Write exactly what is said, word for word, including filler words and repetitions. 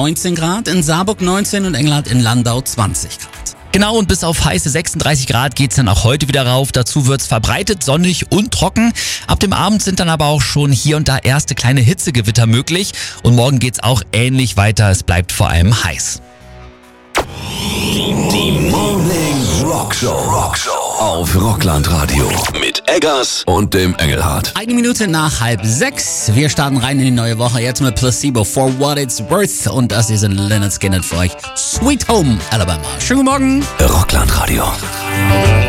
neunzehn Grad, in Saarburg neunzehn und Engelhardt in Landau zwanzig Grad. Genau, und bis auf heiße sechsunddreißig Grad geht's dann auch heute wieder rauf. Dazu wird's verbreitet sonnig und trocken. Ab dem Abend sind dann aber auch schon hier und da erste kleine Hitzegewitter möglich. Und morgen geht's auch ähnlich weiter. Es bleibt vor allem heiß. Die Morning Rockshow. Rockshow auf Rockland Radio mit Eggers und dem Engelhardt. Eine Minute nach halb sechs. Wir starten rein in die neue Woche. Jetzt mit Placebo for What It's Worth. Und das hier sind Lynyrd Skynyrd für euch. Sweet Home Alabama. Schönen guten Morgen. Rockland Radio.